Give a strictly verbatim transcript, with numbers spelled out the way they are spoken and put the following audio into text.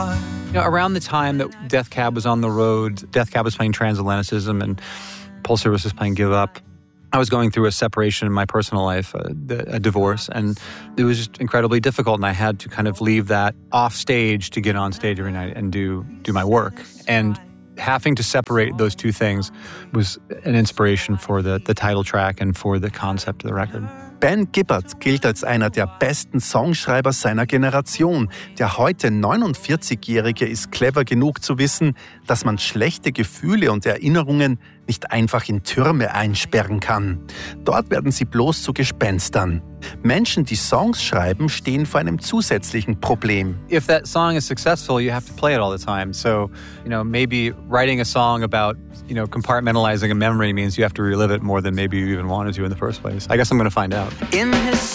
heart. You know, around the time that Death Cab was on the road, Death Cab was playing Transatlanticism and Pulse Service was playing Give Up. I was going through a separation in my personal life, a, a divorce, and it was just incredibly difficult. And I had to kind of leave that off stage to get on stage every night and do do my work. And having to separate those two things was an inspiration for the, the title track and for the concept of the record. Ben Gibbard gilt als einer der besten Songschreiber seiner Generation. Der heute neunundvierzigjährige ist clever genug zu wissen, dass man schlechte Gefühle und Erinnerungen nicht einfach in Türme einsperren kann. Dort werden sie bloß zu Gespenstern. Menschen, die Songs schreiben, stehen vor einem zusätzlichen Problem. If that song is successful, you have to play it all the time. So, you know, maybe writing a song about, you know, compartmentalizing a memory means you have to relive it more than maybe you even wanted to in the first place. I guess I'm going to find out. In his